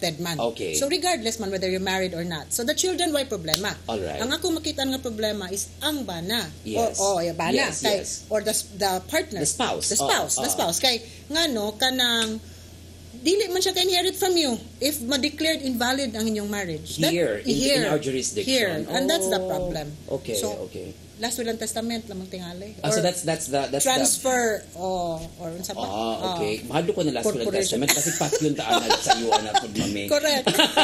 accepted man. Okay. So regardless man whether you're married or not. So the children why problema. Alright. Ang ako makita nga problema is ang bana. Yes. Bana. Yes, Kay, yes. or the partner. The spouse. The spouse. Kay ngano kanang dili man siya ka-inherit from you if ma-declared invalid ang inyong marriage. Here, in our jurisdiction. Here. And that's the problem. Okay, so, okay. Last will and testament lamang tingali. So that's transfer or unsa ba? Okay. Mahado ko na last will and testament kasi pat yun taanad sa iyo na pud mami. Correct.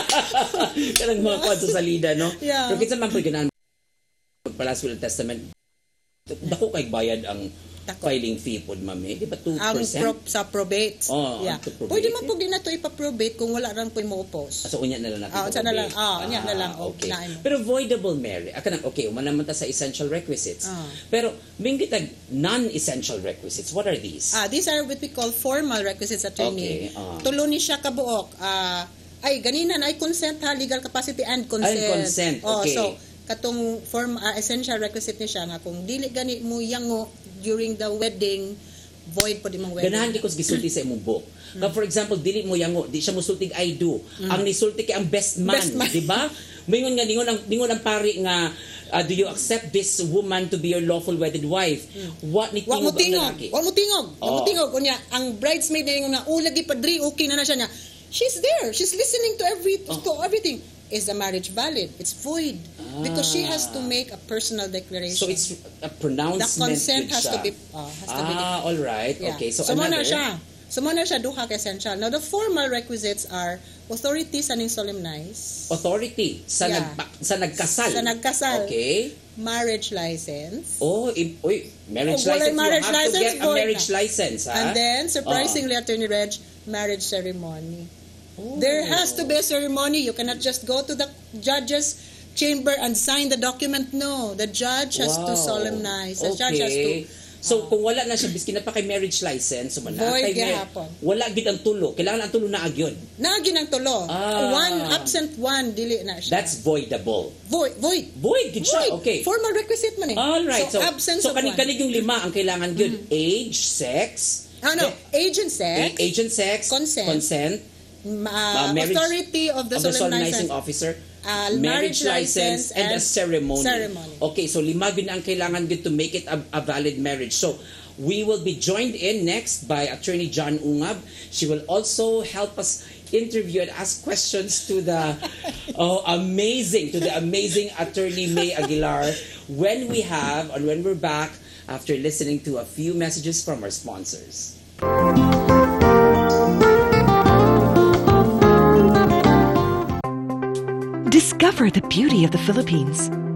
Kanang mga kwadto sa salida, no? Yeah. Pero kinsa man pud ganaan pag last will and testament dako kay bayad ang filing fee pod mami, di ba 2%? Sa probate. Yeah. Pwede man pug di na to ipa-probate kung wala rang poy mo oppose. So unya na lang natin. Unsa na lang. Unya na lang okay. naay mo. Pero voidable marriage. Okay, umanaman ta sa essential requisites. Pero minggitag non-essential requisites. What are these? These are what we call formal requisites, attorney. Okay. Tulo ni siya kabuok. Ay ganina na ay consent ha, legal capacity and consent. And consent. Okay. So katong essential requisite ni siya nga kung dili gani mo yango during the wedding, void po di mong wedding. Ganahan di ko gisulti sa imong book. For example, dili mo yango, di siya musultig I do. Ang nisulti kay ang best man. Di ba? Mingon nga ningon ang pari nga do you accept this woman to be your lawful wedded wife? What ni tingog ang lalaki? Wa mo tingog. Unya ang bridesmaid na lagi padri okay na siya niya. She's there. She's listening to everything. Is the marriage valid? It's void because she has to make a personal declaration. So it's a pronouncement. The consent has to be all right. Yeah. Okay. So muna siya duha ka essential. Now the formal requisites are authority sa ning solemnize. Authority sa nagkasal. Sa nagkasal. Okay. Marriage license. Marriage license. Marriage you have license, to get a marriage license. And then surprisingly, Attorney Reg, marriage ceremony. There has to be a ceremony. You cannot just go to the judge's chamber and sign the document. No, the judge has to solemnize. The judge has to. So kung wala na siya biskin na pa kay marriage license, void gihapon. Wala gid ang tulo. Kailangan ang tulo na agyon. Naagyon ang tulo. One absent one dili na siya. That's voidable. Void gid siya. Okay. Formal requisite man eh. All right. So absence of one. kanig yung lima ang kailangan gyud. Age, sex. Age and sex. Age and sex. Consent. Authority of the solemnizing officer, marriage license and a ceremony. Okay, so lima gid ang kailangan gid to make it a valid marriage. So we will be joined in next by Attorney John Ungab. She will also help us interview and ask questions to the amazing Attorney May Aguilar when we're back after listening to a few messages from our sponsors. Discover the beauty of the Philippines.